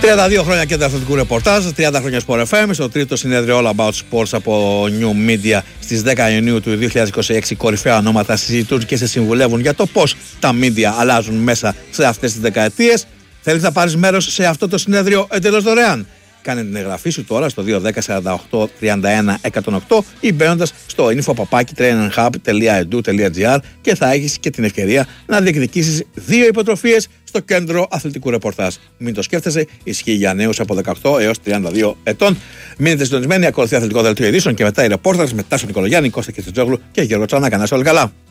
32 χρόνια κέντρο αθλητικού ρεπορτάζ, 30 χρόνια Sport FM, στο τρίτο συνέδριο All About Sports από New Media στις 10 Ιουνίου του 2026. Κορυφαία ονόματα συζητούν και σε συμβουλεύουν για το πώς τα media αλλάζουν μέσα σε αυτές τις δεκαετίες. Θέλεις να πάρεις μέρος σε αυτό το συνέδριο εντελώς δωρεάν? Κάνε την εγγραφή σου τώρα στο 210-48-31-108 ή μπαίνοντας στο info@trainandhub.edu.gr και θα έχεις και την ευκαιρία να διεκδικήσεις 2 υποτροφίες στο κέντρο αθλητικού ρεπορτάζ. Μην το σκέφτεσαι, ισχύει για νέους από 18 έως 32 ετών. Μείνετε συντονισμένοι, ακολουθεί αθλητικό δελτίο ειδήσεων και μετά οι ρεπόρταζ με Τάσο Νικολογιάννη, Κώστα Κεστιτζόγλου και Γιώργο Τσανάκα. Να είστε όλοι καλά.